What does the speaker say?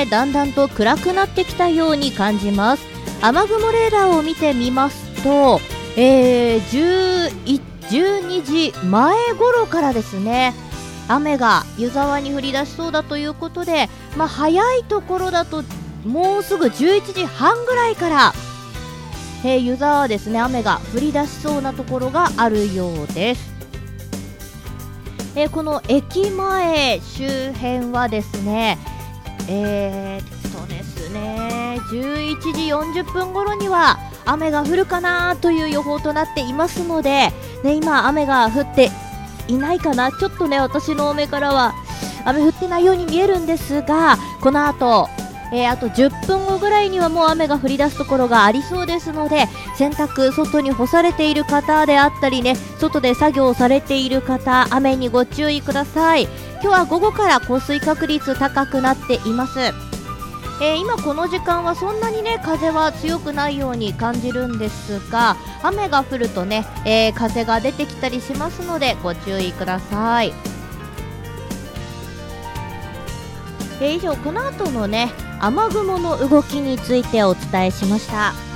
ね、だんだんと暗くなってきたように感じます。雨雲レーダーを見てみますと、12時前頃からですね、雨が湯沢に降り出しそうだということで、早いところだともうすぐ11時半ぐらいから、湯沢はですね、雨が降り出しそうなところがあるようです。この駅前周辺はですね、ですね、11時40分頃には雨が降るかなという予報となっていますので、今雨が降っていないかな、ちょっとね、私の目からは雨降ってないように見えるんですが、この後、あと10分後ぐらいにはもう雨が降り出すところがありそうですので、洗濯外に干されている方であったりね、外で作業されている方、雨にご注意ください。今日は午後から降水確率高くなっています。今この時間はそんなにね、風は強くないように感じるんですが、雨が降るとね、風が出てきたりしますのでご注意ください。以上、この後のね、雨雲の動きについてお伝えしました。